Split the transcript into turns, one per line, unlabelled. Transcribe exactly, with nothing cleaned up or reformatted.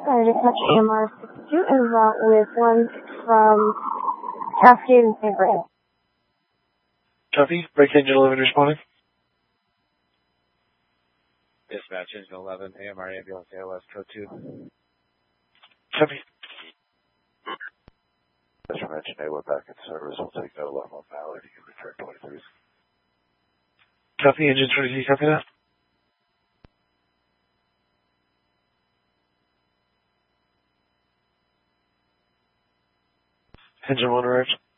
I just touched A M R sixty-two en route with one from Cascade and Saint Vrain.
Copy. Break engine eleven responding.
Dispatch engine eleven, A M R ambulance A L S code two.
Copy.
As you mentioned, A, we're back in service. We'll take no level of power to give return twenty-three.
Copy. Engine twenty-three. Copy that. Engine one arrived.